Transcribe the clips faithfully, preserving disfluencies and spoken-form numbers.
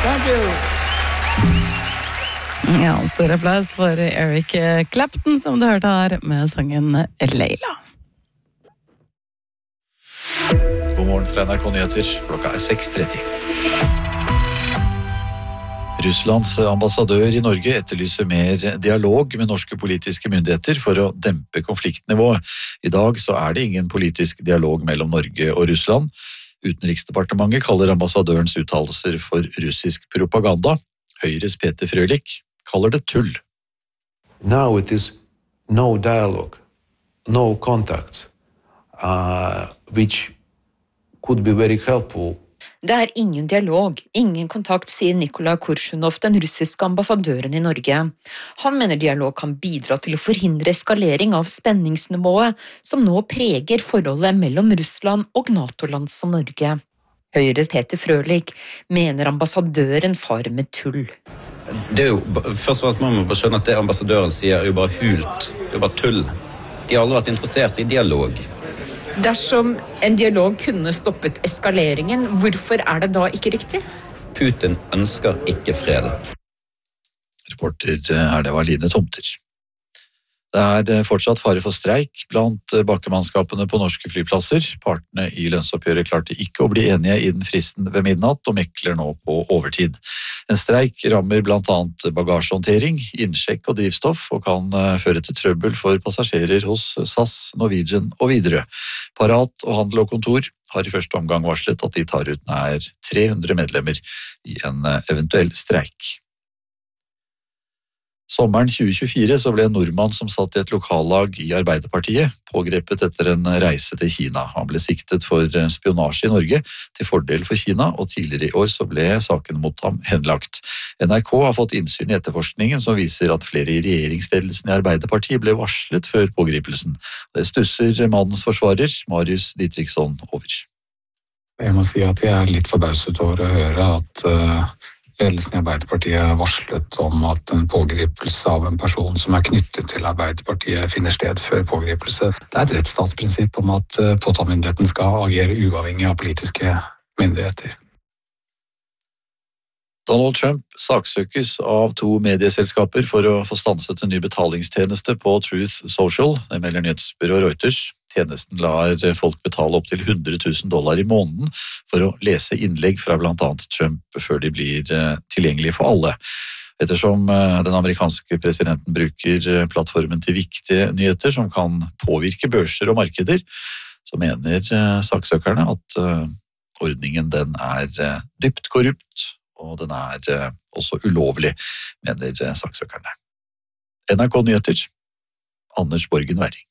Thank you. Ja, stor applaus for Eric Clapton, som du hørte her med sangen Leila. God morgen fra N R K Nyheter, klokka er seks tretti. Russlands ambassadør i Norge etterlyser mer dialog med norske politiske myndigheter for å dempe konfliktnivået. I dag så er det ingen politisk dialog mellom Norge og Russland. Utenriksdepartementet kaller ambassadørens uttalelser for russisk propaganda. Høyres Peter Frølich kaller det tull. Now it is no dialogue, no contacts, uh, which could be very helpful. Det er ingen dialog, ingen kontakt, sier Nikolai Kurshunov, den russiske ambassadøren i Norge. Han mener dialog kan bidra til å forhindre eskalering av spenningsnivået som nå preger forholdet mellom Russland og NATO-land som Norge. Høyres Peter Frølich mener ambassadøren farer med tull. Det er jo, først og fremst må man bare skjønne at det ambassadøren sier er jo bare hult, det er jo bare tull. De har aldri vært interessert i dialog. Dersom en dialog kunne stoppet eskaleringen, hvorfor er det da ikke riktig? Putin ønsker ikke fred. Reporter er det var Line Tomter. Det er fortsatt fare for streik blant bakkemannskapene på norske flyplasser. Partene i lønnsoppgjøret klarte ikke å bli enige innen fristen ved midnatt og mekler nå på overtid. En streik rammer blant annet bagasjehåndtering, innsjekk og drivstoff og kan føre til trøbbel for passasjerer hos S A S, Norwegian og Widerøe. Parat og Handel og Kontor har i første omgang varslet at de tar ut nær tre hundre medlemmer i en eventuell streik. Sommeren tjue tjuefire så ble en nordmann som satt i et lokallag i Arbeiderpartiet pågrepet etter en reise til Kina. Han ble siktet for spionasje i Norge til fordel for Kina, og tidligere i år så ble saken mot ham henlagt. N R K har fått innsyn i etterforskningen som viser at flere i regjeringsledelsen i Arbeiderpartiet ble varslet før pågripelsen. Det stusser mannens forsvarer, Marius Dietrichson, over. Jeg må si at jeg er litt forbauset over å høre at uh... ledelsen i Arbeiderpartiet varslet om at en pågripelse av en person som er knyttet til Arbeiderpartiet finner sted før pågripelse. Det er et rettsstatsprinsipp om at påtalemyndigheten skal agere uavhengig av politiske myndigheter. Donald Trump saksøkes av to medieselskaper for å få stanset en ny betalingstjeneste på Truth Social, det melder nyhetsbyrået Reuters. Tjenesten lar folk betale opp til hundre tusen dollar i måneden for å lese innlegg fra blant annet Trump før de blir tilgjengelige for alle. Ettersom den amerikanske presidenten bruker plattformen til viktige nyheter som kan påvirke børser og markeder, så mener saksøkerne at ordningen den er dypt korrupt, og den er også ulovlig, mener saksøkerne. N R K Nyheter, Anders Borgen Werring.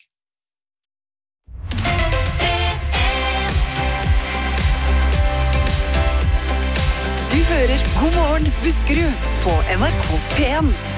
Du hører God morgen Buskerud på N R K P en.